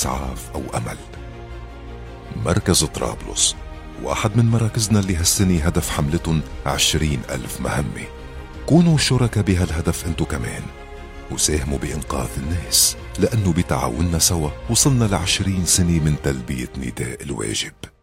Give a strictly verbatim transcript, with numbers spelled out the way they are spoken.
إسعاف أو أمل. مركز طرابلس واحد من مراكزنا اللي هالسنة هدف حملتهم عشرين ألف مهمة. كونوا شركاء بهالهدف انتو كمان وساهموا بإنقاذ الناس، لأنه بتعاوننا سوا وصلنا لعشرين سنة من تلبية نداء الواجب.